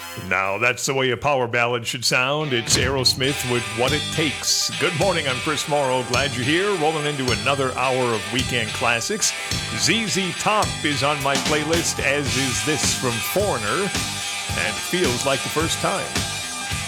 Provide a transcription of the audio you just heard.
Now, that's the way a power ballad should sound. It's Aerosmith with What It Takes. Good morning, I'm Chris Morrow. Glad you're here. Rolling into another hour of weekend classics. ZZ Top is on my playlist, as is this from Foreigner, and Feels Like the First Time.